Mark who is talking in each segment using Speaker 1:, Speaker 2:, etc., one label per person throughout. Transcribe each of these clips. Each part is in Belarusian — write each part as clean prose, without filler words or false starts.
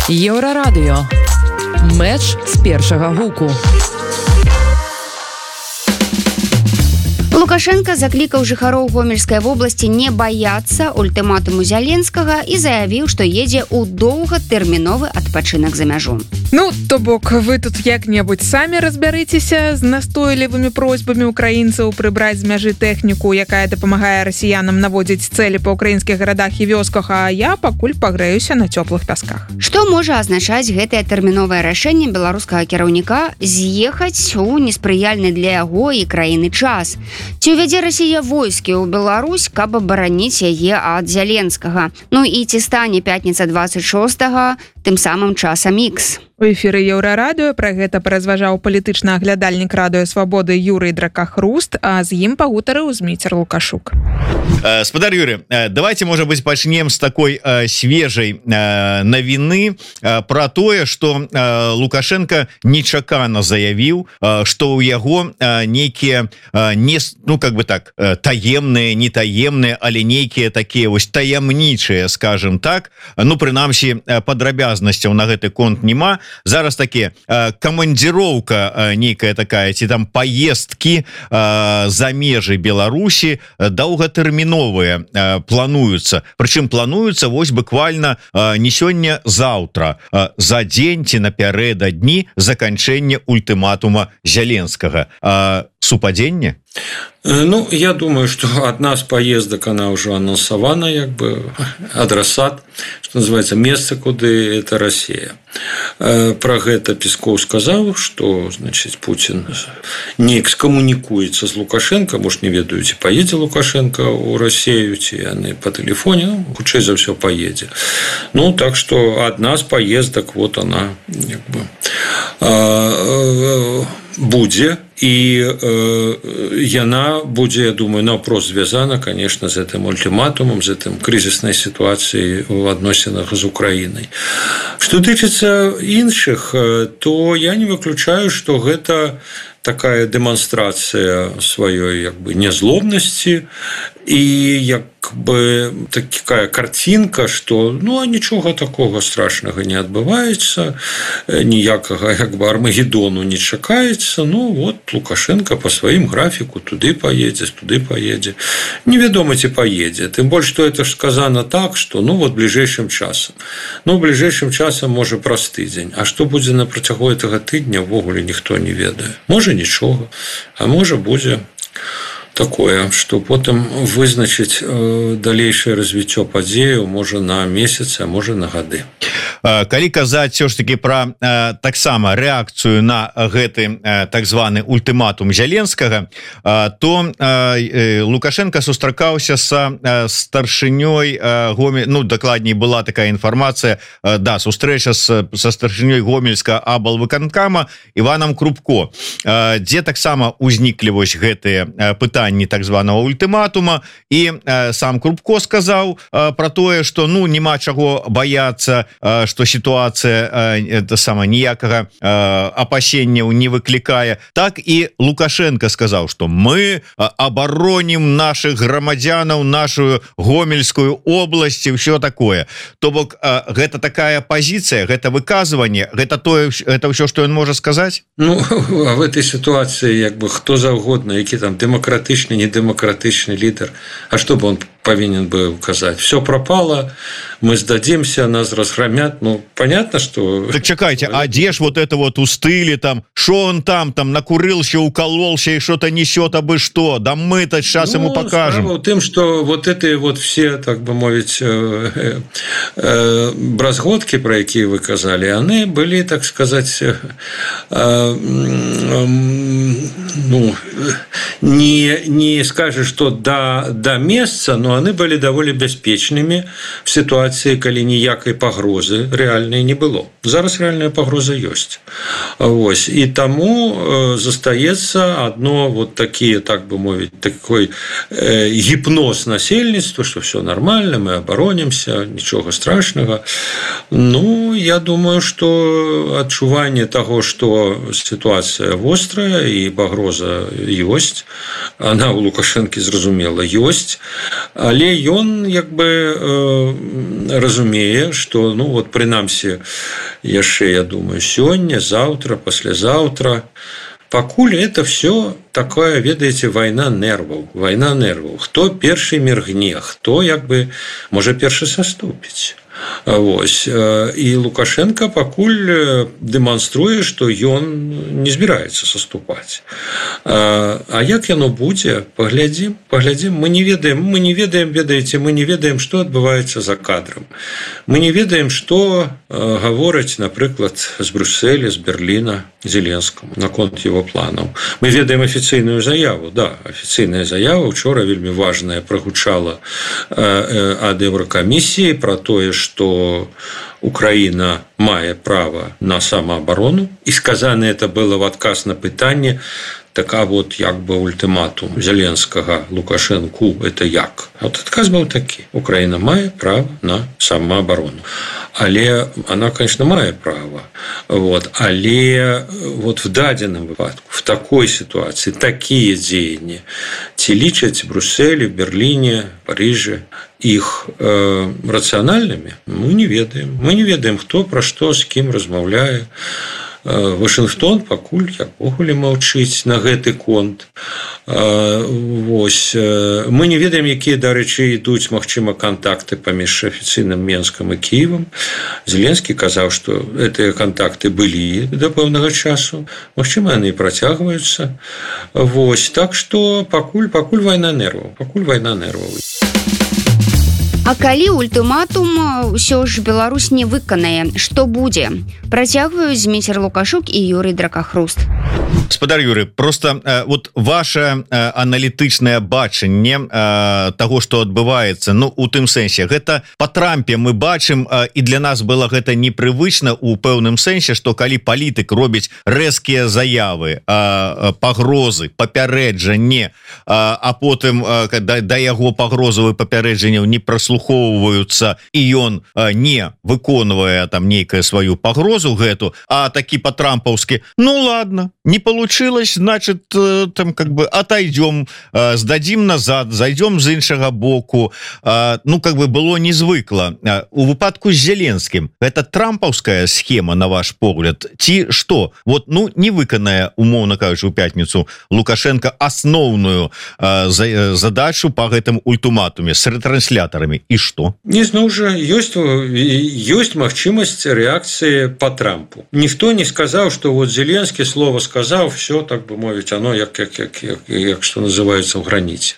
Speaker 1: Еўрарадыё. Мэч з першага гуку.
Speaker 2: Лукашенко заклікаў жыхароў Гомельскай вобласці не баяцца ультыматуму Зяленскага і заявіў, што едзе ў доўгатэрміновы адпачынак за мяжу.
Speaker 3: Ну, то бок, вы тут як-небудзь самі разбярыцеся з настойлівымі просьбамі украінцаў прыбраць з мяжы тэхніку, якая дапамагае расіянам наводзіць цэлі па ўкраінскіх гарадах і вёсках, а я пакуль пагрэюся на цёплых пясках.
Speaker 2: Што можа азначаць гэтае тэрміновае рашэнне беларускага кіраўніка з'ехаць у неспрыяльны для яго і краіны час? Ці ўвядзе Расія войскі ў Беларусь, каб абараніць яе ад Зяленскага? Ну і ці стане пятніца 26-го тым самым часам Ікс?
Speaker 3: У эфіры Еўрарадыё пра гэта паразважаў палітычны аглядальнік Радыё Свабоды Юрый Дракахруст, а з ім пагутарыў Зміцер Лукашук.
Speaker 4: Спадар Юрий, давайте, может быть, начнем с такой свежей новины про тое, что Лукашенко нечакана заявил, что у яго некие таемные, не таемные, але некие такие вось таямнічыя, скажем так, ну прынамсі падрабязнасцяў на гэты конт нема. Зараз такі камандзіроўка нейкая такая, ці там поездки за межы Беларусі доўгатэрміновыя плануюцца. Прычым плануюцца вось буквально не сёння, заўтра, за дзень ці напярэдадні заканчэння ультыматума Зяленскага. Супадзенне?
Speaker 5: Ну, я думаю, что одна из поездок, она уже анонсована, адресат, что называется, место, куда это Россия. Про гэта Песков сказал, что, значит, Путин не экскоммуникуется с Лукашенко, может, не ведаю, ці поедет Лукашенко у Россию, ці они по телефону, хутчэй за все поедет. Ну, так что одна из поездок, вот она, будзе, і яна будзе, я думаю, наўпрост звязана, конечно, з гэтым ультыматумам, з гэтым крызіснай сітуацыяй у адносінах з Украінай. Што тычыцца іншых, то я не выключаю, што гэта такая дэманстрацыя сваёй нязлобнасці і такая картинка, что нічога такого страшнага не адбываецца, ніякага Армагеддону не чакаецца. Ну вот Лукашенко по сваім графіку туды поедзе. Невядома, ці поедзе. Тым больш, што это ж сказано так, что бліжэйшым часам. Бліжэйшым часам можа праз тыдзень. А што будзе на працягу гэтага тыдня, увогуле ніхто не ведае. Можа нічога, а можа будзе такое, что потым вызначыць далейшае развіццё падзеяў можа на месяцы, а можа на гады.
Speaker 4: Калі казаць все ж таки про таксама рэакцыю на гэты так званы ультыматум Зяленскага, то Лукашенко сустракаўся са старшынёй дакладней была такая інфармацыя, сустрэча са старшынёй Гомельска аблвыканкама Іванам Крупко, дзе таксама узніклі вось гэтыя пытанні так званого ультыматума, і сам Крупко сказаў про тое, что нема чаго баяцца, что ситуация ніякага опасенняў не выклікае. Так і Лукашенко сказал, что мы обороним наших грамадзянаў, нашу Гомельскую область и все такое. То бок гэта такая позиция, гэта выказыванне, это все, что он может сказать?
Speaker 5: А в этой ситуации хто заўгодна, які там демократичный, недемократичный лидер, а что бы он повинен бы указать? Все пропало, мы сдадимся, нас разгромят. Понятно, что...
Speaker 4: Так чекайте, а где ж вот это вот устыли там, шо он там накурился, укололся и что-то несет, абы что? Да мы-то сейчас ему покажем.
Speaker 5: Справа в тем, что вот эти вот все, так бы мовить, бразготки, про які вы казали, они были, так сказать, не скажешь, что до месяца, но они были довольно бяспечнымі в ситуации, калі ніякай пагрозы реальной не было. Зараз реальная пагроза ёсць. Вось. И тому застаецца одно вот такие, так бы мовить, такой гипноз насельніцтва, что все нормально, мы оборонимся, ничего страшного. Ну, я думаю, что адчуванне того, что ситуация вострая и пагроза ёсць, она у Лукашэнкі зразумела ёсць, але ён як бы разумее, что ну вот прынамсі яшчэ, я думаю, сёння, завтра, паслязаўтра, пакуль это все такое, ведаеце, вайна нерваў. Хто першы міргне, хто як бы можа першы саступіць. Вось. І Лукашенко пакуль дэманструе, што ён не збіраецца саступаць. А як яно будзе, паглядзім. Мы не ведаем, ведаеце, мы не ведаем, што адбываецца за кадрам. Мы не ведаем, што гавораць, напрыклад, з Брюсселя, з Берліна Зеленскаму наконт его планаў. Мы ведаем афіцыйную заяву. Да, афіцыйная заява учора вельмі важная прагучала ад Еўракамісіі пра тое, что Украина мае право на самооборону, и сказано это было в отказ на пытанне, так а вот як бы ультиматум Зеленского Лукашенку это як? Вот отказ был такі: Украина мае право на самооборону. Але она, конечно, мае право. Вот. Але вот в дадзеным выпадку, в такой ситуации, такие дзеянні ці лічаць Брюсселе, Берлине, Париже их рациональными, мы не ведаем. Мы не ведаем, хто пра што, з кім размаўляе. Вашингтон пакуль як увогуле маўчыць на гэты конт. Вось. Мы не ведаем, якія, дарэчы, ідуць, магчыма, кантакты паміж афіцыйным Менскам і Кіевам. Зеленскі казаў, што гэтыя кантакты былі да пэўнага часу. Магчыма, яны і працягваюцца. Вось. Так што пакуль вайна нерваў.
Speaker 2: А калі ультыматум ўсё ж Беларусь не выканае, што будзе? Працягваюць Зміцер Лукашук і Юрый Дракахруст.
Speaker 4: Гаспадар Юрый, просто вот ваше аналітычнае бачанне того, што адбываецца, ну у тым сэнсе, гэта по Трампе мы бачым, і для нас было гэта непрывычна у пэўным сэнсе, што калі палітык робіць рэзкія заявы, пагрозы, папярэджанне, а потым да яго пагрозавых папярэджанняў не праслухоўваюцца і ён не выконвае там нейкую сваю пагрозу гэту, а такі па-трампаўскі: ну ладно, не получилось, значит, там как бы отойдем, сдадим назад, зайдем з іншага боку. Ну, как бы было незвыкла. У выпадку з Зеленскім это трампаўская схема, на ваш погляд, ці што? Вот, ну, не выканае, умоўна кажучы, у пятніцу Лукашенко асноўную задачу по гэтым ультиматуме с ретранслятарамі. І што?
Speaker 5: Не зноў жа, ёсць магчымасць рэакцыі по Трампу. Ніхто не сказаў, што вот Зеленскі слово сказаў, все, так бы мовіць, оно як што называецца, в граніце.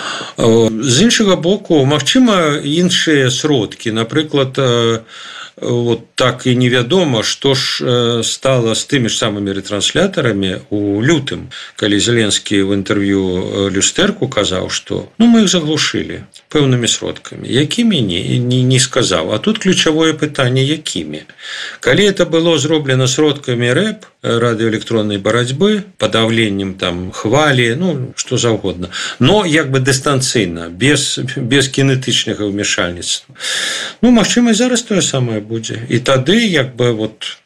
Speaker 5: З іншага боку, магчыма, іншыя сродкі, напрыклад, вот так і невядома, што ж стало з тымі ж самымі ретранслятарамі у лютым, калі Зеленскі в інтэрв'ю Люстэрку казаў, што ну мы іх заглушылі пэўнымі сродкамі, якімі не сказаў. А тут ключавое пытанне: якімі? Калі это было зроблена сродкамі РЭП, радыёэлектроннай барацьбы, падаўленнем там хвалі, ну што заўгодна, но як бы дыстанцыйна, без кінетычнага ўмяшальніцтва. Ну, магчыма, зараз тое самае будзе. І тады як бы вот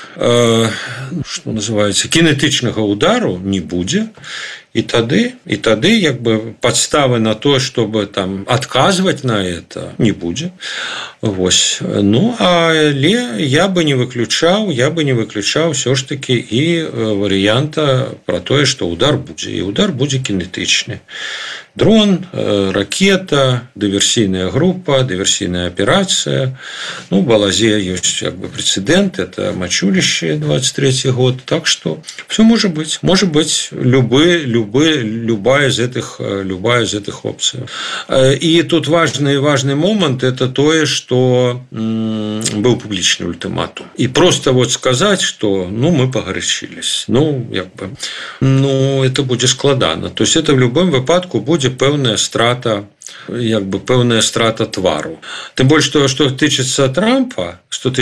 Speaker 5: што называецца, кінетычнага удару не будзе. І тады як бы падставы на то, чтобы там адказваць на это, не будзе. Вось. Ну, але я бы не выключаў ўсё ж таки і варыянта про тое, што удар будзе. І удар будзе кінетычны. Дрон, ракета, дыверсійная група, дыверсійная аперацыя. Ну, в Балазе ёсць як бы прецедент, это Мачулище, 23 год. Так что все может быть. Может быть любая из этих опций. И тут важный момент, это то, что был публичный ультиматум. И просто вот сказать, что ну мы погорячились, это будет складано. То есть это в любом выпадку будет пэўная страта як бы пэўная страта твару. Тым больш что тычыцца Трампа,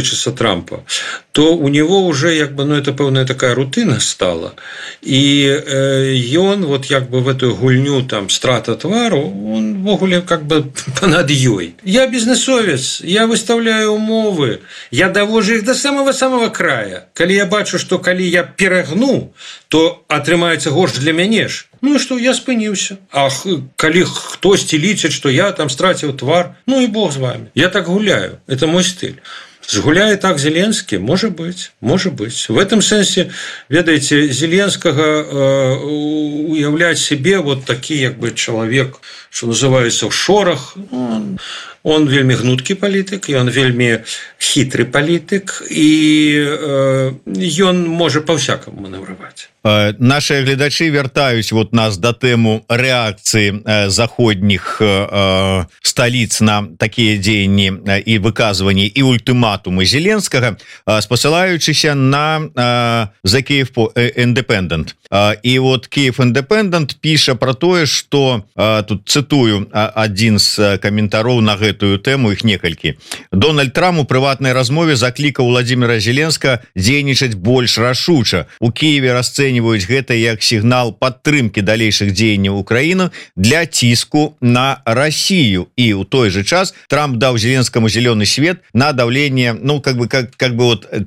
Speaker 5: то у него уже як бы это пэўная такая рутына стала, і ён вот як бы в эту гульню там страта твару, он ввогуле как бы понад ёй. Я бізнесовец, я выставляю умовы, я давожу их до самого края. Калі я бачу, что калі я перагну, то атрымаецца горш для мяне ж. Ну и что, я спыніўся. А калі хтосьці лічыць, что я там страціў твар, ну и бог з вами. Я так гуляю, это мой стиль. Згуляе так Зеленскі, может быть. В этом сэнсе, ведаеце, Зеленскага уяўляць себе вот такі як бы чалавек, что называется в шорах. Он вельмі гнуткі палітык, ён вельмі хітры палітык, і ён можа па-всякаму манеўраваць.
Speaker 4: Наши гледачы вяртаюць вот нас да тэму рэакцыі заходніх сталіц на такія дзеянні і выказванні і ультыматумы Зеленскага, спасылаючыся на The Kyiv Independent. І вот Kyiv Independent піша про тое, что тут цытую адзін з каментароў на гэтую тэму, іх некалькі. Дональд Трамп у прыватнай размове заклікаў Владимира Зеленскага дзейнічаць больш рашуча. У Киеве расцэньваюць гэта як сігнал падтрымкі далейшых дзеянняў Украіны для ціску на Россию. І ў той же час Трамп даў Зеленскому зеленый свет на давление, ну как бы вот